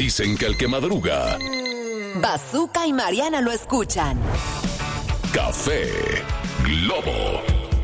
Dicen que el que madruga, Bazooka y Mariana lo escuchan. Café Globo.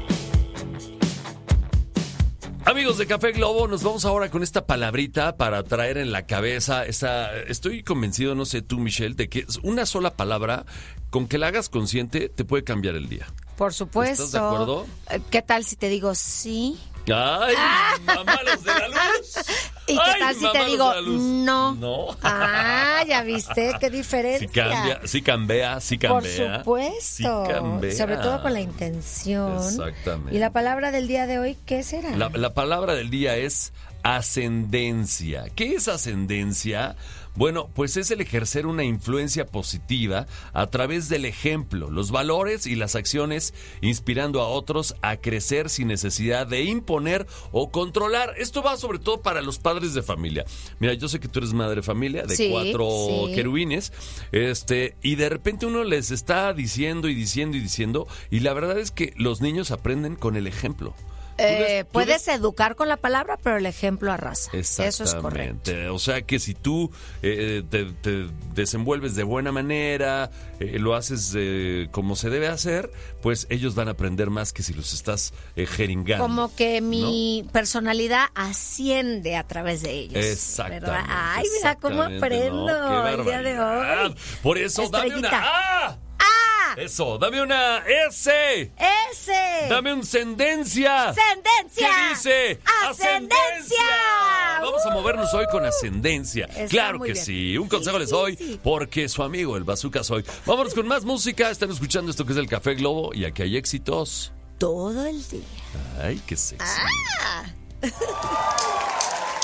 Amigos de Café Globo, nos vamos ahora con esta palabrita para traer en la cabeza estoy convencido, no sé tú, Michelle, de que una sola palabra, con que la hagas consciente, te puede cambiar el día. Por supuesto. ¿Estás de acuerdo? ¿Qué tal si te digo sí? ¡Ay, mamalos de la luz! ¿Y qué tal si te digo no? No. Ya viste, qué diferencia. Sí cambia. Por supuesto. Sí cambia. Sobre todo con la intención. Exactamente. ¿Y la palabra del día de hoy qué será? La palabra del día es ascendencia. ¿Qué es ascendencia? Bueno, pues es el ejercer una influencia positiva a través del ejemplo, los valores y las acciones, inspirando a otros a crecer sin necesidad de imponer o controlar. Esto va sobre todo para los padres de familia. Mira, yo sé que tú eres madre de familia de 4 querubines, y de repente uno les está diciendo y la verdad es que los niños aprenden con el ejemplo. Puedes educar con la palabra, pero el ejemplo arrasa. Eso es correcto. O sea que si tú te desenvuelves de buena manera, lo haces como se debe hacer, pues ellos van a aprender más que si los estás jeringando. Como que mi personalidad asciende a través de ellos. Exactamente. ¿Verdad? Ay, mira cómo aprendo el día de hoy. Por eso, Estrellita. dame una A. Eso, dame una S. Dame un ascendencia. ¿Qué dice? ¡Ascendencia! Vamos a movernos hoy con ascendencia. Claro que bien. Sí. Un consejo les doy porque su amigo el Bazooka soy. Vámonos con más música. Están escuchando esto que es el Café Globo y aquí hay éxitos todo el día. Ay, qué sexy.